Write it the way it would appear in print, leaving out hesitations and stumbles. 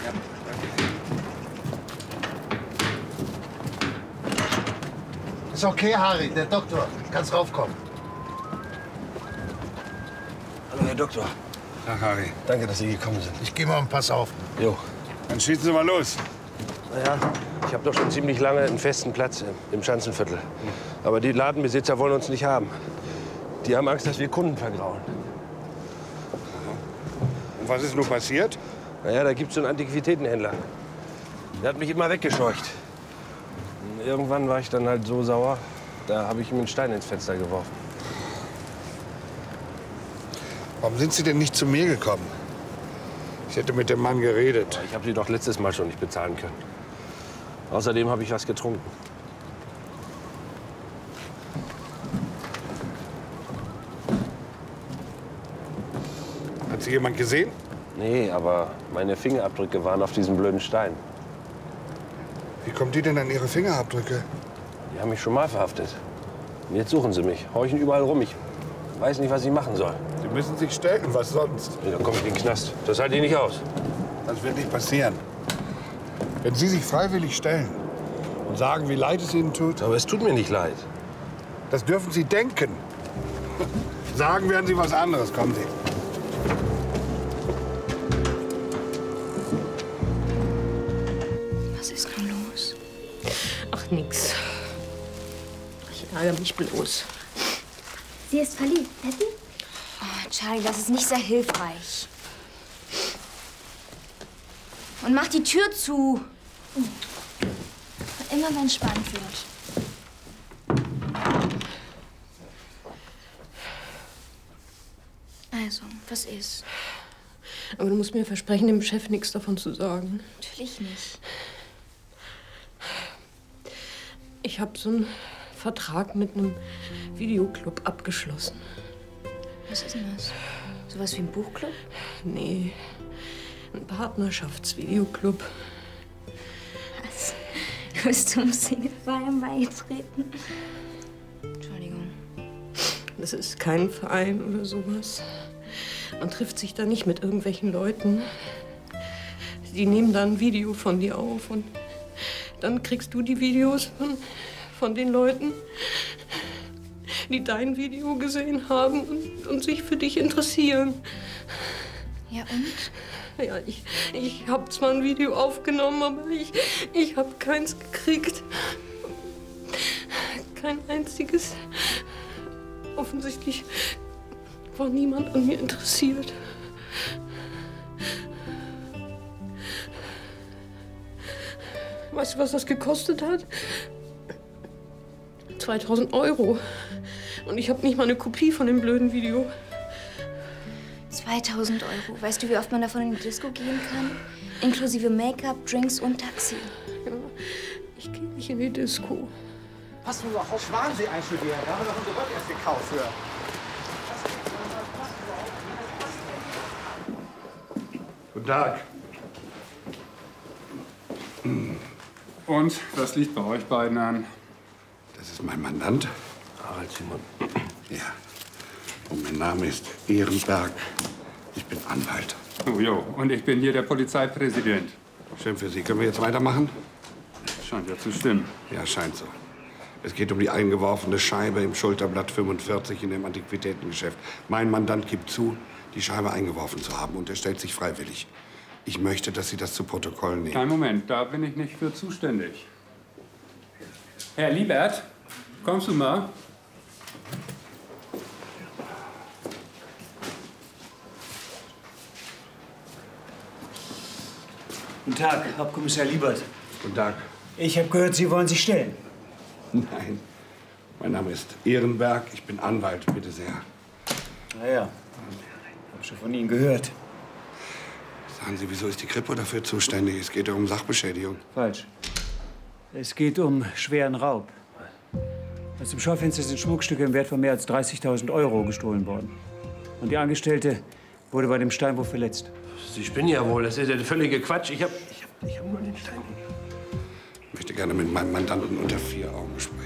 Ja, danke. Ist okay, Harry, der Doktor. Kannst raufkommen. Hallo, Herr Doktor. Ach, Harry. Danke, dass Sie gekommen sind. Ich geh mal und pass auf. Jo. Dann schießen Sie mal los. Naja, ich habe doch schon ziemlich lange einen festen Platz im Schanzenviertel. Aber die Ladenbesitzer wollen uns nicht haben. Die haben Angst, dass wir Kunden vergrauen. Und was ist nun passiert? Naja, da gibt's so einen Antiquitätenhändler. Der hat mich immer weggescheucht. Und irgendwann war ich dann halt so sauer, da habe ich ihm einen Stein ins Fenster geworfen. Warum sind Sie denn nicht zu mir gekommen? Ich hätte mit dem Mann geredet. Ich habe sie doch letztes Mal schon nicht bezahlen können. Außerdem habe ich was getrunken. Hat Sie jemand gesehen? Nee, aber meine Fingerabdrücke waren auf diesem blöden Stein. Wie kommen die denn an Ihre Fingerabdrücke? Die haben mich schon mal verhaftet. Und jetzt suchen sie mich, horchen überall rum. Ich weiß nicht, was ich machen soll. Sie müssen sich stellen, was sonst? Nee, dann komme ich in den Knast. Das halte ich nicht aus. Das wird nicht passieren. Wenn Sie sich freiwillig stellen und sagen, wie leid es Ihnen tut, Aber es tut mir nicht leid. das dürfen Sie denken. Sagen werden Sie was anderes. Kommen Sie. Was ist nun los? Ach, nix. Ich ärgere mich bloß. Sie ist verliebt, Patty? Oh, Charlie, das ist nicht sehr hilfreich. Und mach die Tür zu. Und immer wenn es spannend wird. Also, was ist? Aber du musst mir versprechen, dem Chef nichts davon zu sagen. Natürlich nicht. Ich habe so einen Vertrag mit einem Videoclub abgeschlossen. Was ist denn das? Sowas wie ein Buchclub? Nee, ein Partnerschaftsvideoclub. Was? Willst du um Singlefeiern beitreten? Entschuldigung. Das ist kein Verein oder sowas. Man trifft sich da nicht mit irgendwelchen Leuten. Die nehmen dann ein Video von dir auf und dann kriegst du die Videos von den Leuten, die dein Video gesehen haben und sich für dich interessieren. Ja, und? Ja, ich habe zwar ein Video aufgenommen, aber ich habe keins gekriegt. Kein einziges. Offensichtlich war niemand an mir interessiert. Weißt du, was das gekostet hat? 2.000 €. Und ich habe nicht mal eine Kopie von dem blöden Video. 2.000 €. Weißt du, wie oft man davon in die Disco gehen kann? Inklusive Make-up, Drinks und Taxi. Ja, ich gehe nicht in die Disco. Pass nur auf, Schwansee einstudieren. Da haben wir doch unsere Röcke erst gekauft für. Guten Tag. Und was liegt bei euch beiden an? Das ist mein Mandant. Harald Simon. Ja. Und mein Name ist Ehrenberg. Ich bin Anwalt. Oh, jo. Und ich bin hier der Polizeipräsident. Schön für Sie. Können wir jetzt weitermachen? Scheint ja zu stimmen. Ja, scheint so. Es geht um die eingeworfene Scheibe im Schulterblatt 45 in dem Antiquitätengeschäft. Mein Mandant gibt zu, die Scheibe eingeworfen zu haben und er stellt sich freiwillig. Ich möchte, dass Sie das zu Protokoll nehmen. Kein Moment, da bin ich nicht für zuständig. Herr Liebert, kommst du mal? Guten Tag, Hauptkommissar Liebert. Guten Tag. Ich habe gehört, Sie wollen sich stellen. Nein. Mein Name ist Ehrenberg. Ich bin Anwalt. Bitte sehr. Na ja, ich habe schon von Ihnen gehört. Sagen Sie, wieso ist die Kripo dafür zuständig? Es geht ja um Sachbeschädigung. Falsch. Es geht um schweren Raub. Aus dem Schaufenster sind Schmuckstücke im Wert von mehr als 30.000 € gestohlen worden. Und die Angestellte wurde bei dem Steinwurf verletzt. Sie spinnen ja wohl. Das ist ja der völlige Quatsch. Ich hab nur den Stein. Ich möchte gerne mit meinem Mandanten unter 4 Augen sprechen.